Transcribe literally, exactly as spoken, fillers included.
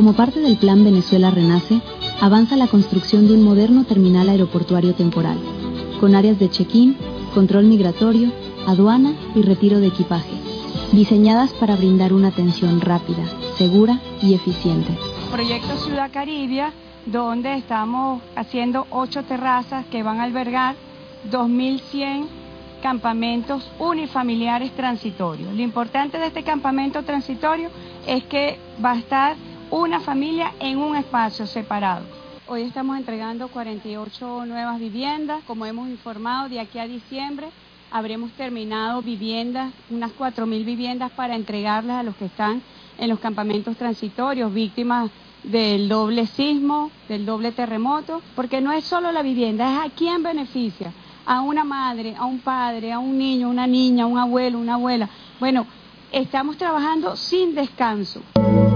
Como parte del Plan Venezuela Renace, avanza la construcción de un moderno terminal aeroportuario temporal, con áreas de check-in, control migratorio, aduana y retiro de equipaje, diseñadas para brindar una atención rápida, segura y eficiente. Proyecto Ciudad Caribia, donde estamos haciendo ocho terrazas que van a albergar dos mil cien campamentos unifamiliares transitorios. Lo importante de este campamento transitorio es que va a estar una familia en un espacio separado. Hoy estamos entregando cuarenta y ocho nuevas viviendas. Como hemos informado, de aquí a diciembre habremos terminado viviendas, unas cuatro mil viviendas para entregarlas a los que están en los campamentos transitorios, víctimas del doble sismo, del doble terremoto, porque no es solo la vivienda, es a quién beneficia, a una madre, a un padre, a un niño, una niña, un abuelo, una abuela. Bueno, estamos trabajando sin descanso.